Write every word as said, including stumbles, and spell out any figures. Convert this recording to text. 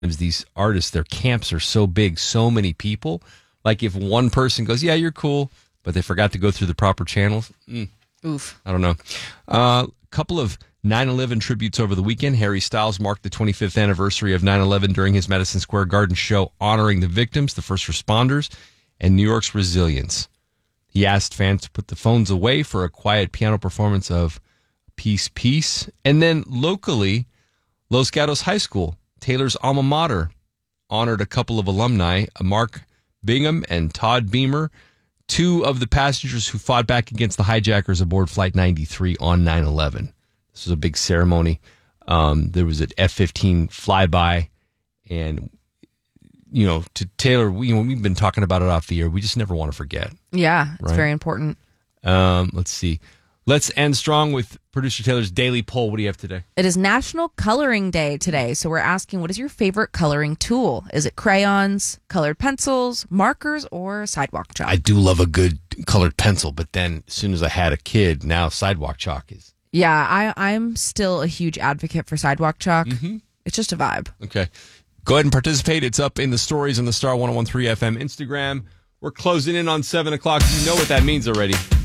these artists, their camps are so big, so many people. Like if one person goes, yeah, you're cool, but they forgot to go through the proper channels. Mm, Oof. I don't know. A uh, couple of nine eleven tributes over the weekend. Harry Styles marked the twenty-fifth anniversary of nine eleven during his Madison Square Garden show, honoring the victims, the first responders, and New York's resilience. He asked fans to put the phones away for a quiet piano performance of Peace, Peace. And then locally, Los Gatos High School, Taylor's alma mater, honored a couple of alumni, Mark Bingham and Todd Beamer, two of the passengers who fought back against the hijackers aboard Flight ninety-three on nine eleven. This was a big ceremony. Um, there was an F fifteen flyby, and, you know, to Taylor, we, you know, we've been talking about it off the air. We just never want to forget. Yeah, it's right? very important. Um, let's see. Let's end strong with producer Taylor's daily poll. What do you have today? It is National Coloring Day today, so we're asking, what is your favorite coloring tool? Is it crayons, colored pencils, markers, or sidewalk chalk? I do love a good colored pencil, but then as soon as I had a kid, now sidewalk chalk is. Yeah, I, I'm still a huge advocate for sidewalk chalk. Mm-hmm. It's just a vibe. Okay. Go ahead and participate. It's up in the stories on the Star one oh one three F M Instagram. We're closing in on seven o'clock. You know what that means already.